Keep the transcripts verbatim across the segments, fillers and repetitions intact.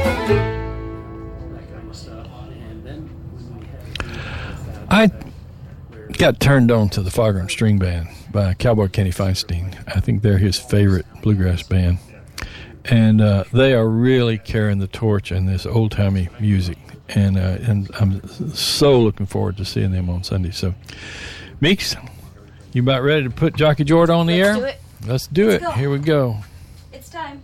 I got turned on to the Foghorn String Band by Cowboy Kenny Feinstein. I think they're his favorite bluegrass band. And uh, they are really carrying the torch in this old-timey music. And uh, and I'm so looking forward to seeing them on Sunday. So, Meeks, you about ready to put Jockey Jordan on the Let's air? do it. Let's do Let's it. go. Here we go. It's time.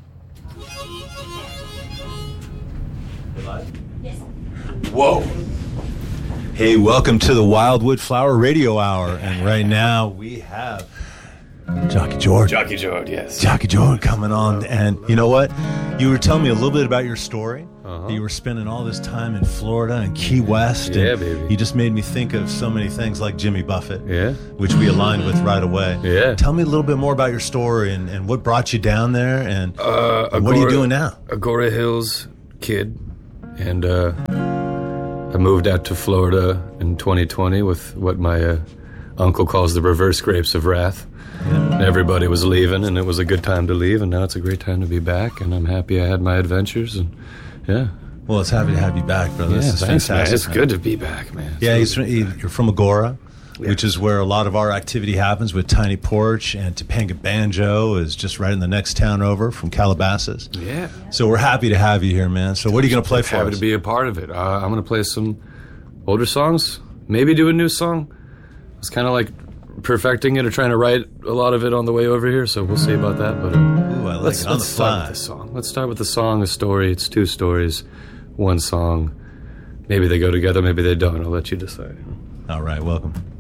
Yes. Whoa. Hey, welcome to the Wildwood Flower Radio Hour. And right now we have Jockey Jordan. Jockey Jordan, yes. Jockey Jordan coming on. And you know what? You were telling me a little bit about your story. Uh-huh. You were spending all this time in Florida and Key West. Yeah, and baby. You just made me think of so many things like Jimmy Buffett. Yeah. Which we aligned with right away. Yeah. Tell me a little bit more about your story and, and what brought you down there and, Uh, and what are you doing now? Agora Hills kid. And uh, I moved out to Florida in twenty twenty with what my uh, uncle calls the reverse grapes of wrath. And everybody was leaving, and it was a good time to leave, and now it's a great time to be back, and I'm happy I had my adventures, and yeah. Well, it's happy to have you back, brother. Yeah, This is thanks, man. fantastic. It's good to be back, man. It's Yeah, really he's from, he, you're from Agora, Yeah. which is where a lot of our activity happens with Tiny Porch, and Topanga Banjo is just right in the next town over from Calabasas. Yeah. So we're happy to have you here, man. So what are you going to play for Happy us? to be a part of it. Uh, I'm going to play some older songs, maybe do a new song. It's kind of like perfecting it or trying to write a lot of it on the way over here, so we'll see about that. But uh, Ooh, I like let's, it. On let's the start fly. with the song. Let's start with the song, a story. It's two stories, one song. Maybe they go together, maybe they don't. I'll let you decide. All right, welcome.